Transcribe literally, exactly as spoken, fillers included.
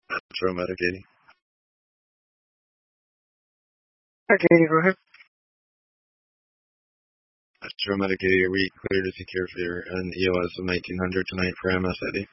Metro Medicaid. Okay, go ahead. Metro Medicaid, we cleared a secure fear and E O S of nineteen hundred tonight for M S I D.